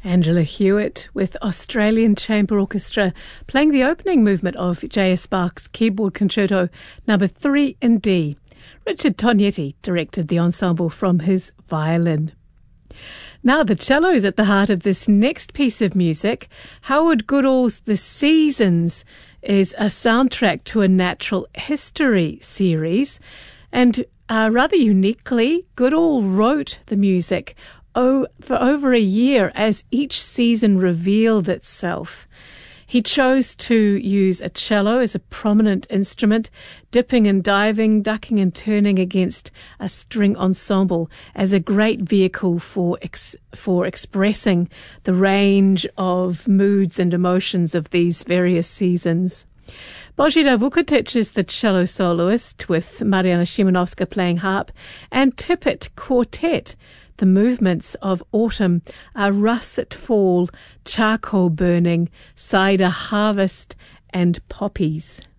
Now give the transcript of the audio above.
Angela Hewitt with Australian Chamber Orchestra playing the opening movement of J.S. Bach's Keyboard Concerto No. 3 in D. Richard Tognetti directed the ensemble from his violin. Now the cello is at the heart of this next piece of music. Howard Goodall's The Seasons is a soundtrack to a natural history series, and rather uniquely, Goodall wrote the music for over a year as each season revealed itself. He chose to use a cello as a prominent instrument, dipping and diving, ducking and turning against a string ensemble as a great vehicle for expressing the range of moods and emotions of these various seasons. Božidar Vukotic is the cello soloist, with Mariana Szymanowska playing harp, and Tippett Quartet. The movements of autumn are russet fall, charcoal burning, cider harvest, and poppies.